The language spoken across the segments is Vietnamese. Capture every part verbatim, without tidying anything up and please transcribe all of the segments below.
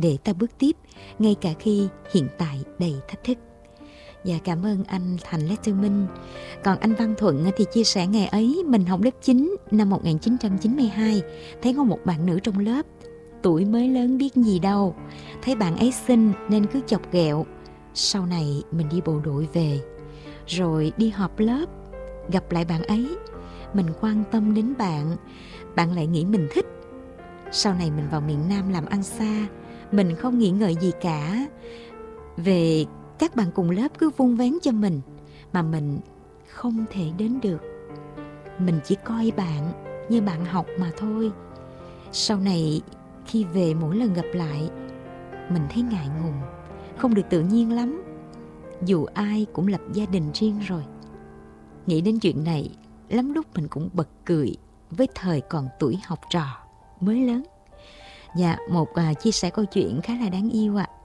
để ta bước tiếp, ngay cả khi hiện tại đầy thách thức. Dạ, cảm ơn anh Thành Letterman. Còn anh Văn Thuận thì chia sẻ ngày ấy mình học lớp chín năm một nghìn chín trăm chín mươi hai, thấy có một bạn nữ trong lớp, tuổi mới lớn biết gì đâu, thấy bạn ấy xinh nên cứ chọc ghẹo. Sau này mình đi bộ đội về, rồi đi họp lớp, gặp lại bạn ấy, mình quan tâm đến bạn, bạn lại nghĩ mình thích. Sau này mình vào miền Nam làm ăn xa, mình không nghĩ ngợi gì cả về các bạn cùng lớp cứ vun vén cho mình mà mình không thể đến được. Mình chỉ coi bạn như bạn học mà thôi. Sau này khi về mỗi lần gặp lại, mình thấy ngại ngùng, không được tự nhiên lắm, dù ai cũng lập gia đình riêng rồi. Nghĩ đến chuyện này, lắm lúc mình cũng bật cười với thời còn tuổi học trò mới lớn. Dạ, một uh, chia sẻ câu chuyện khá là đáng yêu ạ. À.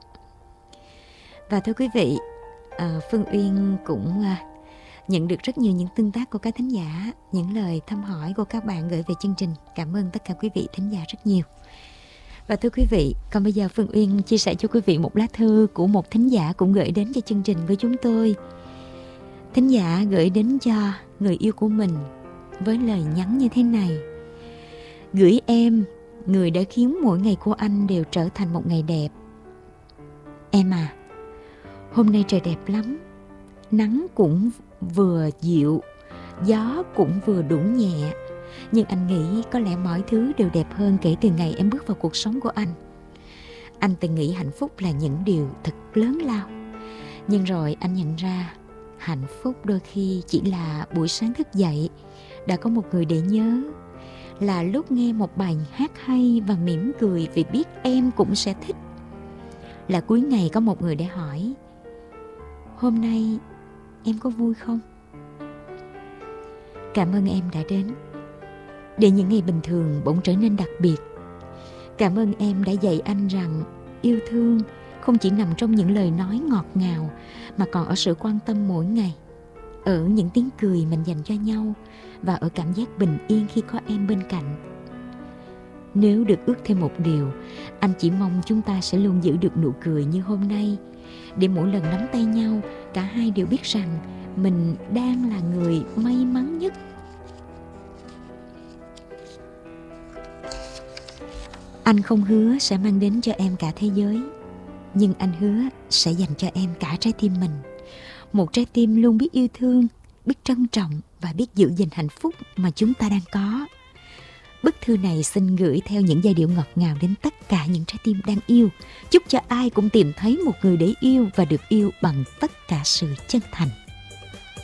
Và thưa quý vị, uh, Phương Uyên cũng uh, nhận được rất nhiều những tương tác của các thính giả, những lời thăm hỏi của các bạn gửi về chương trình. Cảm ơn tất cả quý vị thính giả rất nhiều. Và thưa quý vị, còn bây giờ Phương Uyên chia sẻ cho quý vị một lá thư của một thính giả cũng gửi đến cho chương trình với chúng tôi. Thính giả gửi đến cho người yêu của mình với lời nhắn như thế này: gửi em, người đã khiến mỗi ngày của anh đều trở thành một ngày đẹp. Em à, hôm nay trời đẹp lắm, nắng cũng vừa dịu, gió cũng vừa đủ nhẹ. Nhưng anh nghĩ có lẽ mọi thứ đều đẹp hơn kể từ ngày em bước vào cuộc sống của anh. Anh từng nghĩ hạnh phúc là những điều thật lớn lao, nhưng rồi anh nhận ra hạnh phúc đôi khi chỉ là buổi sáng thức dậy đã có một người để nhớ, là lúc nghe một bài hát hay và mỉm cười vì biết em cũng sẽ thích, là cuối ngày có một người để hỏi: hôm nay em có vui không? Cảm ơn em đã đến, để những ngày bình thường bỗng trở nên đặc biệt. Cảm ơn em đã dạy anh rằng yêu thương không chỉ nằm trong những lời nói ngọt ngào, mà còn ở sự quan tâm mỗi ngày, ở những tiếng cười mình dành cho nhau, và ở cảm giác bình yên khi có em bên cạnh. Nếu được ước thêm một điều, anh chỉ mong chúng ta sẽ luôn giữ được nụ cười như hôm nay, để mỗi lần nắm tay nhau, cả hai đều biết rằng mình đang là người may mắn nhất. Anh không hứa sẽ mang đến cho em cả thế giới, nhưng anh hứa sẽ dành cho em cả trái tim mình. Một trái tim luôn biết yêu thương, biết trân trọng và biết giữ gìn hạnh phúc mà chúng ta đang có. Bức thư này xin gửi theo những giai điệu ngọt ngào đến tất cả những trái tim đang yêu. Chúc cho ai cũng tìm thấy một người để yêu và được yêu bằng tất cả sự chân thành.